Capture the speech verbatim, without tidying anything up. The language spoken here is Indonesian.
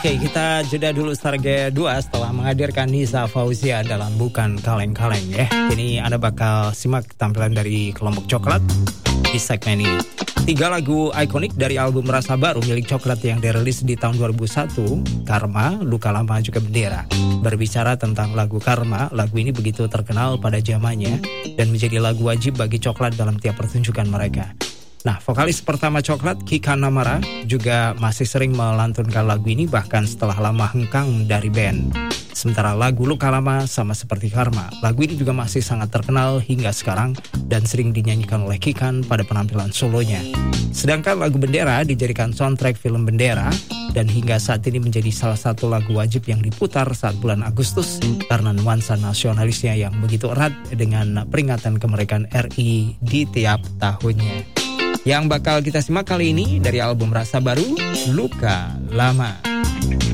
Oke, kita jeda dulu Starge dua setelah menghadirkan Nisa Fauzia dalam Bukan Kaleng-Kaleng ya. Ini Anda bakal simak tampilan dari Kelompok Coklat di segmen ini. Tiga lagu ikonik dari album Rasa Baru milik Coklat yang dirilis di tahun dua ribu satu, Karma, Luka Lama juga Bendera. Berbicara tentang lagu Karma, lagu ini begitu terkenal pada zamannya dan menjadi lagu wajib bagi Coklat dalam tiap pertunjukan mereka. Nah, vokalis pertama Coklat, Kika Namara, juga masih sering melantunkan lagu ini bahkan setelah lama hengkang dari band. Sementara lagu Luka Lama sama seperti Karma, lagu ini juga masih sangat terkenal hingga sekarang dan sering dinyanyikan oleh Kikan pada penampilan solonya. Sedangkan lagu Bendera dijadikan soundtrack film Bendera dan hingga saat ini menjadi salah satu lagu wajib yang diputar saat bulan Agustus karena nuansa nasionalisnya yang begitu erat dengan peringatan kemerdekaan R I di tiap tahunnya. Yang bakal kita simak kali ini dari album Rasa Baru, Luka Lama.